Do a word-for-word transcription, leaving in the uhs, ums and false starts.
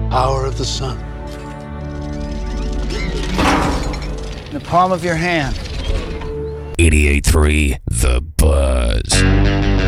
Power of the sun. In the palm of your hand. eighty-eight point three The